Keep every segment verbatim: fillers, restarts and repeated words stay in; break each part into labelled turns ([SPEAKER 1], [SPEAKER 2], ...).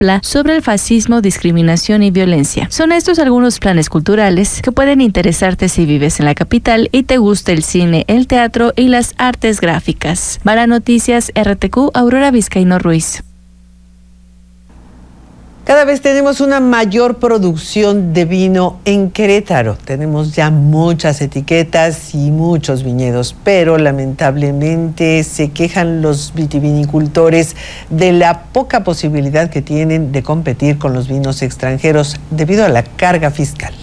[SPEAKER 1] sobre el fascismo, discriminación y violencia. Son estos algunos planes culturales que pueden interesarte si vives en la capital y te gusta el cine, el teatro y las artes gráficas. Para Noticias R T Q, Aurora Vizcaíno Ruiz.
[SPEAKER 2] Cada vez tenemos una mayor producción de vino en Querétaro. Tenemos ya muchas etiquetas y muchos viñedos, pero lamentablemente se quejan los vitivinicultores de la poca posibilidad que tienen de competir con los vinos extranjeros debido a la carga fiscal.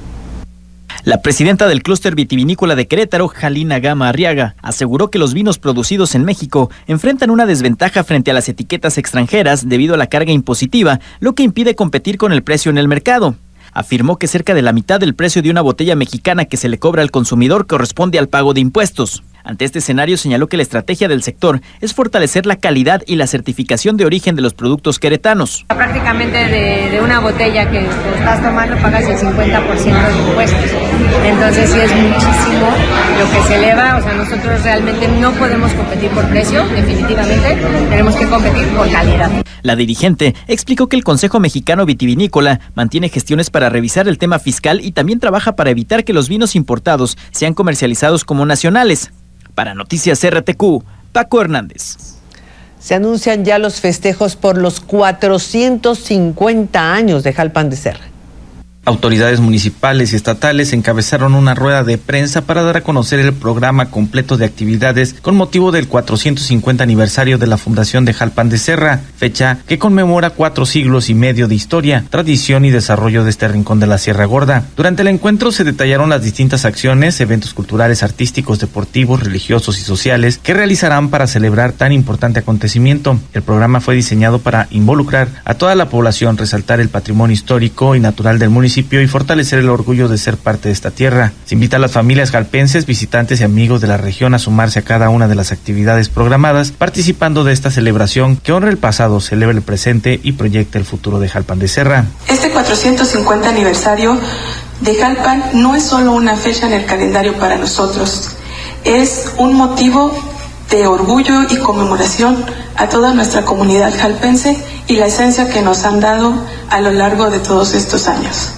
[SPEAKER 3] La presidenta del Clúster Vitivinícola de Querétaro, Jalina Gama Arriaga, aseguró que los vinos producidos en México enfrentan una desventaja frente a las etiquetas extranjeras debido a la carga impositiva, lo que impide competir con el precio en el mercado. Afirmó que cerca de la mitad del precio de una botella mexicana que se le cobra al consumidor corresponde al pago de impuestos. Ante este escenario señaló que la estrategia del sector es fortalecer la calidad y la certificación de origen de los productos queretanos.
[SPEAKER 4] Prácticamente de, de una botella que estás tomando pagas el cincuenta por ciento de impuestos. Entonces sí es muchísimo lo que se eleva. O sea, nosotros realmente no podemos competir por precio, definitivamente. Tenemos que competir por calidad.
[SPEAKER 3] La dirigente explicó que el Consejo Mexicano Vitivinícola mantiene gestiones para revisar el tema fiscal y también trabaja para evitar que los vinos importados sean comercializados como nacionales. Para Noticias R T Q, Paco Hernández.
[SPEAKER 2] Se anuncian ya los festejos por los cuatrocientos cincuenta años de Jalpan de Serra.
[SPEAKER 5] Autoridades municipales y estatales encabezaron una rueda de prensa para dar a conocer el programa completo de actividades con motivo del cuatrocientos cincuenta aniversario de la fundación de Jalpan de Serra, fecha que conmemora cuatro siglos y medio de historia, tradición y desarrollo de este rincón de la Sierra Gorda. Durante el encuentro se detallaron las distintas acciones, eventos culturales, artísticos, deportivos, religiosos y sociales que realizarán para celebrar tan importante acontecimiento. El programa fue diseñado para involucrar a toda la población, resaltar el patrimonio histórico y natural del municipio y fortalecer el orgullo de ser parte de esta tierra. Se invita a las familias jalpenses, visitantes y amigos de la región a sumarse a cada una de las actividades programadas, participando de esta celebración que honra el pasado, celebra el presente y proyecta el futuro de Jalpan de Serra.
[SPEAKER 6] Este cuatrocientos cincuenta aniversario de Jalpan no es solo una fecha en el calendario para nosotros, es un motivo de orgullo y conmemoración a toda nuestra comunidad jalpense y la esencia que nos han dado a lo largo de todos estos años.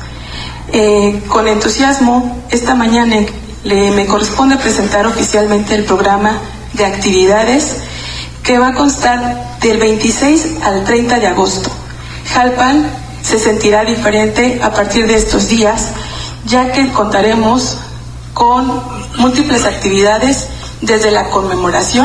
[SPEAKER 6] Eh, con entusiasmo, esta mañana le, me corresponde presentar oficialmente el programa de actividades que va a constar del veintiséis al treinta de agosto. Jalpan se sentirá diferente a partir de estos días, ya que contaremos con múltiples actividades desde la conmemoración,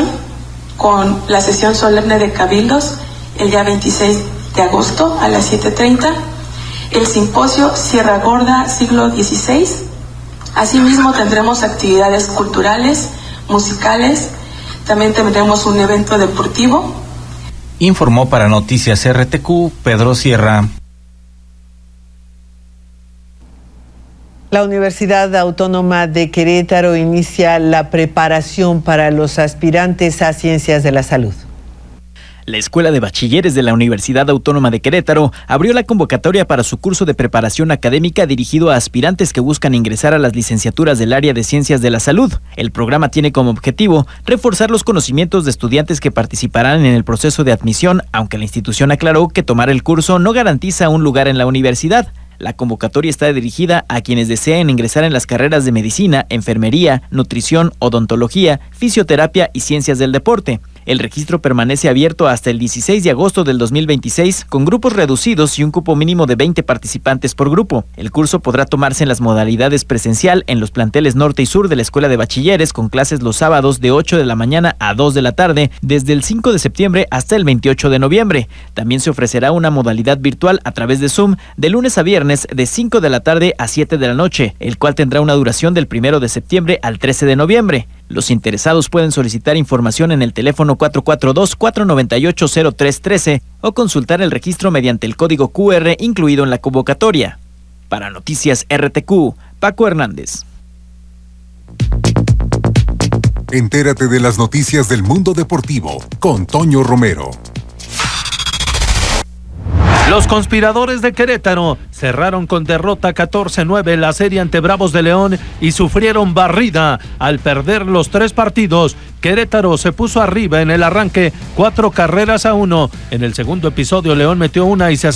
[SPEAKER 6] con la sesión solemne de cabildos el día veintiséis de agosto a las siete treinta, el simposio Sierra Gorda siglo dieciséis. Asimismo tendremos actividades culturales, musicales, también tendremos un evento deportivo.
[SPEAKER 5] Informó para Noticias R T Q Pedro Sierra.
[SPEAKER 2] La Universidad Autónoma de Querétaro inicia la preparación para los aspirantes a Ciencias de la Salud.
[SPEAKER 3] La Escuela de Bachilleres de la Universidad Autónoma de Querétaro abrió la convocatoria para su curso de preparación académica dirigido a aspirantes que buscan ingresar a las licenciaturas del área de Ciencias de la Salud. El programa tiene como objetivo reforzar los conocimientos de estudiantes que participarán en el proceso de admisión, aunque la institución aclaró que tomar el curso no garantiza un lugar en la universidad. La convocatoria está dirigida a quienes deseen ingresar en las carreras de medicina, enfermería, nutrición, odontología, fisioterapia y ciencias del deporte. El registro permanece abierto hasta el dieciséis de agosto del dos mil veintiséis, con grupos reducidos y un cupo mínimo de veinte participantes por grupo. El curso podrá tomarse en las modalidades presencial en los planteles norte y sur de la Escuela de Bachilleres, con clases los sábados de ocho de la mañana a dos de la tarde, desde el cinco de septiembre hasta el veintiocho de noviembre. También se ofrecerá una modalidad virtual a través de Zoom de lunes a viernes de cinco de la tarde a siete de la noche, el cual tendrá una duración del primero de septiembre al trece de noviembre. Los interesados pueden solicitar información en el teléfono cuatro cuatro dos, cuatro nueve ocho, cero tres uno tres o consultar el registro mediante el código Q R incluido en la convocatoria. Para Noticias R T Q, Paco Hernández.
[SPEAKER 7] Entérate de las noticias del mundo deportivo con Toño Romero.
[SPEAKER 8] Los conspiradores de Querétaro cerraron con derrota catorce nueve la serie ante Bravos de León y sufrieron barrida al perder los tres partidos. Querétaro se puso arriba en el arranque, cuatro carreras a uno. En el segundo episodio, León metió una y se